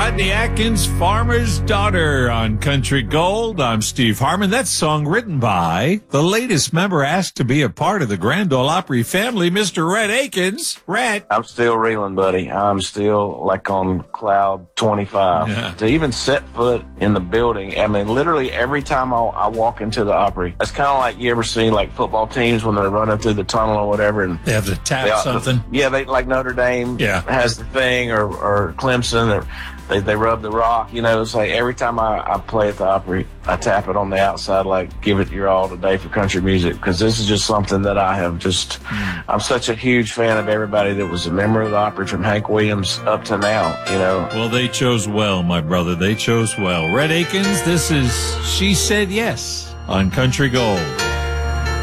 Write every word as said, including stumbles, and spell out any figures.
Rodney Atkins, Farmer's Daughter on Country Gold. I'm Steve Harmon. That song written by the latest member asked to be a part of the Grand Ole Opry family, Mister Rhett Akins. Rhett. I'm still reeling, buddy. I'm still like on cloud twenty-five. Yeah. To even set foot in the building, I mean, literally every time I, I walk into the Opry, it's kind of like you ever see like football teams when they're running through the tunnel or whatever. And They have to tap they, something. Yeah, they like Notre Dame Yeah. has the thing, or, or Clemson, or they, they rub the rock. You know, it's like every time I, I play at the Opry, I tap it on the outside, like give it your all today for country music, because this is just something that I have just, mm. I'm such a huge fan of everybody that was a member of the Opry from Hank Williams up to now, you know. Well, they chose well, my brother. They chose well. Rhett Akins, this is She Said Yes on Country Gold.